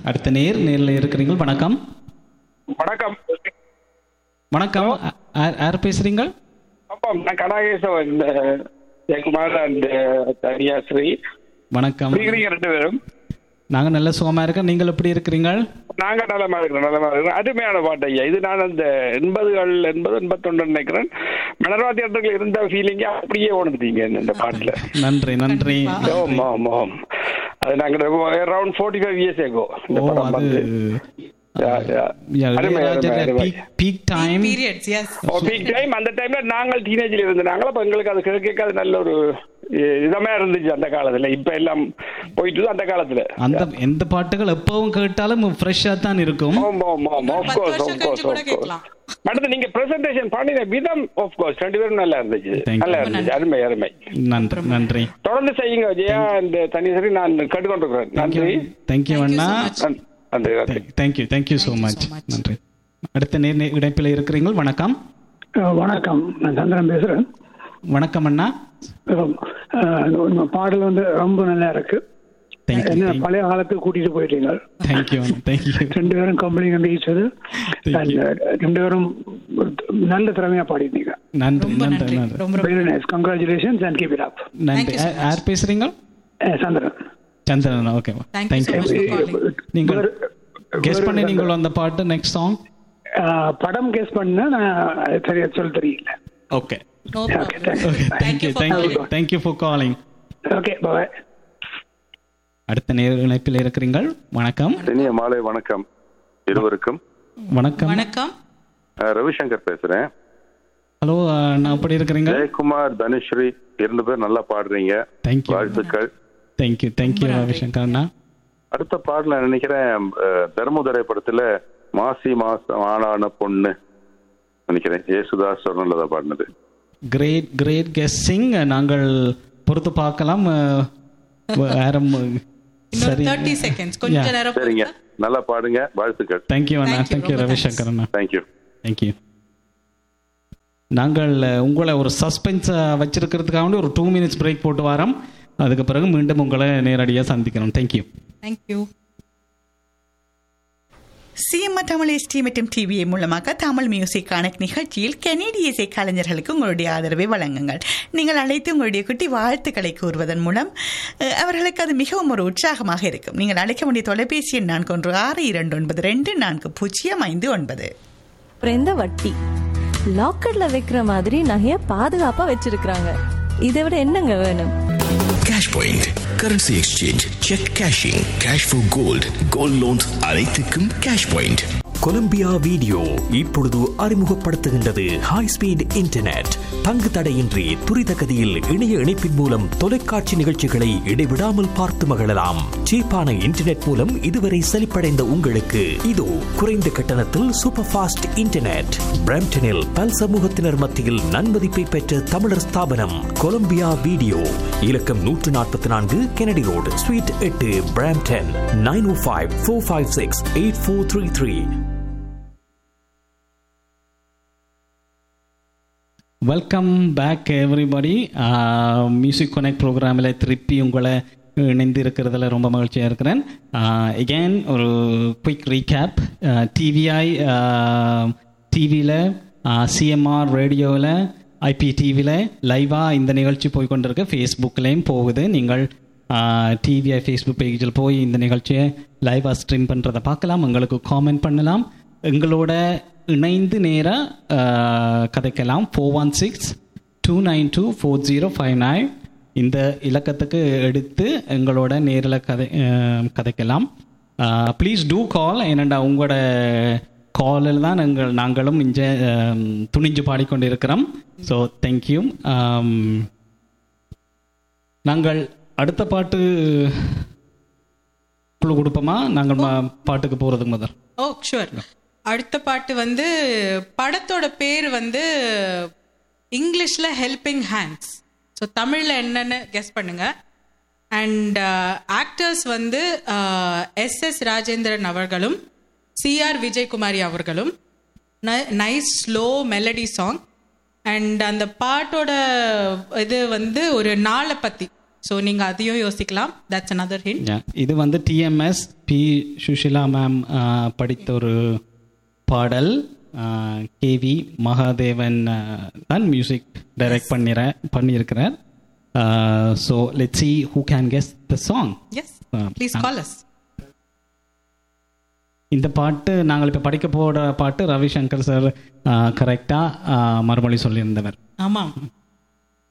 அடுத்த நேரில் இருக்கிறீங்க. வணக்கம். வணக்கம். வணக்கம். யார் பேசுறீங்க? நான் கடாகேசவன் ஜெயக்குமார் அண்ட் தனியாஸ்ரீ. வணக்கம். ரெண்டு பேரும் நாங்க நல்ல சுகமா இருக்கோம். நீங்கள் எப்படி இருக்கிறீங்க? நாங்க நலமா இருக்கிறோம். அருமையான பாட்டு ஐயா. இது நான் அந்த 80கள் 81 நினைக்கிறேன். மலர்வா தியேட்டர்கள் இருந்த ஃபீலிங்க அப்படியே உணர்ந்தீங்க இந்த பாட்டுல. நன்றி நன்றி. அது நாங்க அரௌண்ட் 45 years ago இந்த படம் வந்து பீக் டைம். அந்த டைம்ல நாங்கள் டீனேஜ்ல இருந்தாங்க. அப்ப எங்களுக்கு அது கேட்க நல்ல ஒரு இதமா இருந்துச்சு அந்த காலத்துல. இப்ப எல்லாம் போயிட்டு அந்த காலத்துல அந்த எந்த பாட்டுகள் எப்பவும் கேட்டாலும் ஃப்ரெஷ்ஷா தான் இருக்கும். அடுத்து நீங்க பிரசன்டேஷன் பண்ணின விதம் ஆஃப் கோர்ஸ் ரெண்டு பேரும் நல்லா இருந்துச்சு. அருமை அருமை. நன்றி நன்றி. தொடர்ந்து செய்யுங்க ஜெயா இந்த தனிசரி. நான் கேட்டுக்கொண்டிருக்கிறேன். நன்றி. தேங்க்யூ அண்ணா. Thank you so much. நன்றி. அடுத்த இணைப்பில் இருக்கிறீங்க. வணக்கம். வணக்கம், நான் சந்திரன் பேசுறேன். வணக்கம் அண்ணா. பாடல் வந்து ரொம்ப நல்லா இருக்கு. என்ன பழைய காலத்துக்கு கூட்டிட்டு போயிட்டீங்க. ரெண்டு பேரும் கம்பெனி கண்டிச்சது. ரெண்டு பேரும் நல்ல திறமையா பாடிட்டீங்க. நன்றி. Very nice. Congratulations and keep it up. நன்றி. யார் பேசுறீங்க? சந்திரன். சந்திரன். ஓகே. நீங்க கெஸ் பண்ணீங்களோ அந்த பாட்டு நெக்ஸ்ட் சாங்? படம் கெஸ் பண்ண நான் சரியா சொல்ல தெரியல. Okay. Thank you for calling. Okay, bye. அடுத்த இணைப்பில் இருக்கிறீங்க. வணக்கம். இனிய மாலை வணக்கம் இருவருக்கும். வணக்கம். வணக்கம். ரவிசங்கர் பேசுறேன். ஹலோ, நான் எப்படி இருக்கிறீங்க? ஜெயக்குமார், தனுஸ்ரீ இரண்டு பேர் நல்லா பாடுறீங்க. வாழ்த்துக்கள். தேங்க்யூ ரவிசங்கர் அண்ணா. அடுத்த பாடல நினைக்கிறேன் தர்மதுரை படத்துல மாசி மாசம் ஆளான பொண்ணு நினைக்கிறேன். ஏசுதாஸ் சொன்னதை பாடினது. Great guessing. நாங்கள் பொறுத்து பார்க்கலாம். சரிங்க, நல்லா பாடுங்க. வாழ்த்துக்கள். தேங்க்யூ அண்ணா. தேங்க்யூ ரவிசங்கர் அண்ணா. தேங்க்யூ. நாங்கள் உங்களை ஒரு சஸ்பென்ஸ் வச்சிருக்கிறதுக்காக ஒரு 2 minutes பிரேக் போட்டு வரோம். அதுக்கு பிறகு மீண்டும் உங்களை நேரடியாக சந்திக்கணும். தேங்க்யூ. சிஎம்ஆர் தமிழ் எஸ்டி மற்றும் டிவிஏ மூலமாக தமிழ் மியூசிக் கனெக்ட் நிகழ்ச்சியில் கனேடிய இசை கலைஞர்களுக்கு உங்களுடைய ஆதரவை வழங்குங்கள். நீங்கள் அழைத்து உங்களுடைய குட்டி வாழ்த்துக்களை கூறுவதன் மூலம் அவர்களுக்கு அது மிகவும் ஒரு உற்சாகமாக இருக்கும். நீங்கள் அழைக்க வேண்டிய தொலைபேசி எண் 4162242059. இந்த வட்டி லாக்கர்ல வைக்கிற மாதிரி நகைய பாதுகாப்பா வச்சிருக்காங்க. இதை விட என்னங்க வேணும்? Cash point, currency exchange, check cashing, cash for gold, gold loans அனைத்துக்கும் கேஷ் பாயிண்ட். கொலம்பியா வீடியோ இப்பொழுது அறிமுகப்படுத்துகின்றது ஹை ஸ்பீட் இன்டர்நெட். தங்கு தடையின்றி துரித கதியில் இணைய இணைப்பின் மூலம் தொலைக்காட்சி நிகழ்ச்சிகளை இடைவிடாமல் பார்த்து மகிழலாம். சீப்பான இன்டர்நெட் மூலம் இதுவரை செழிப்படைந்த உங்களுக்கு இதோ குறைந்த கட்டணத்தில் சூப்பர் ஃபாஸ்ட் இன்டர்நெட். பிரம்டனில் பல் சமூகத்தினர் மத்தியில் நன்மதிப்பை பெற்ற தமிழர் ஸ்தாபனம் கொலம்பியா வீடியோ. இலக்கம் 144 Kennedy road, sweet 8, Brampton. 905-456-8433. Welcome back everybody. Music connect ப்ரோக்ராமில் திருப்பி உங்களை இணைந்து இருக்கிறதுல ரொம்ப மகிழ்ச்சியாக இருக்கிறேன். எகெயின் ஒரு குயிக் ரீகேப். டிவியில் சிஎம்ஆர் ரேடியோவில் ஐபிடிவியில் லைவாக இந்த நிகழ்ச்சி போய்கொண்டிருக்கு. ஃபேஸ்புக்லேயும் போகுது. நீங்கள் டிவிஐ ஃபேஸ்புக் பேஜில் போய் இந்த நிகழ்ச்சியை லைவாக ஸ்ட்ரீம் பண்ணுறதை பார்க்கலாம். எங்களுக்கு காமெண்ட் பண்ணலாம். எங்களோட இணைந்து நேராக கதைக்கலாம். 416-292-4059 இந்த இலக்கத்துக்கு எடுத்து எங்களோட நேரில் கதைக்கலாம். Please two call. ஏனெண்டா உங்களோட காலில் தான் நாங்களும் இங்கே துணிஞ்சு பாடிக்கொண்டு இருக்கிறோம். So thank you. நாங்கள் அடுத்த பாட்டு குழு கொடுப்போமா? நாங்கள் பாட்டுக்கு போகிறதுக்கு முதல். Oh sure. அடுத்த பாட்டு வந்து படத்தோட பேர் வந்து இங்கிலீஷ்ல ஹெல்பிங் ஹேண்ட்ஸ். ஸோ தமிழில் என்னன்னு கெஸ் பண்ணுங்க. அண்ட் ஆக்டர்ஸ் வந்து எஸ் ராஜேந்திரன் அவர்களும் சிஆர் விஜயகுமாரி அவர்களும். Nice slow melody song. And அந்த பாட்டோட இது வந்து ஒரு நாளை பற்றி, ஸோ நீங்கள் அதையும் யோசிக்கலாம். That's another hint. இது வந்து டிஎம்எஸ் பி சுஷிலா மேம் படித்த ஒரு பாடல். கேவி மகாதேவன் தான் மியூசிக் டைரக்ட் பண்ணியிருக்கிறார். So let's see who can guess the song. Yes, please call us. இந்த பாட்டு நாங்கள் இப்போ படிக்க போகிற பாட்டு ரவிசங்கர் சார் கரெக்டாக மறுமொழி சொல்லியிருந்தவர். ஆமாம்,